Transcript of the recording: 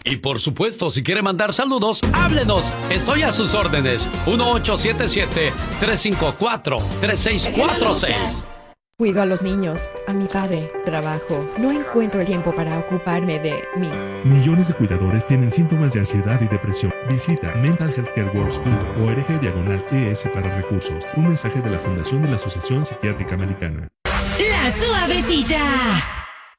Y por supuesto, si quiere mandar saludos, háblenos. Estoy a sus órdenes. 1877-354-3646. Cuido a los niños, a mi padre, trabajo. No encuentro el tiempo para ocuparme de mí. Millones de cuidadores tienen síntomas de ansiedad y depresión. Visita mentalhealthcareworks.org/ES para recursos. Un mensaje de la Fundación de la Asociación Psiquiátrica Americana. La Suavecita.